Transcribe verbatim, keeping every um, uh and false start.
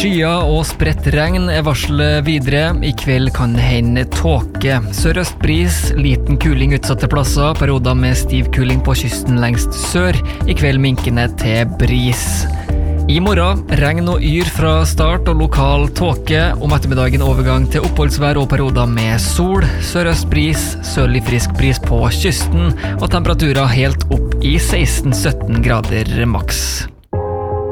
Skyer og spredt regn er varselet videre. I kveld kan det hende tåke. Sørøstbris, liten kuling utsatte plasser, perioder med stiv kuling på kysten lengst sør. I kveld minkende til bris. I morgen, regn og yr fra start og lokal tåke. Om ettermiddagen overgang til oppholdsvær og perioder med sol. Sørøstbris, sørlig frisk bris på kysten, og temperaturer helt opp i seksten til sytten grader maks.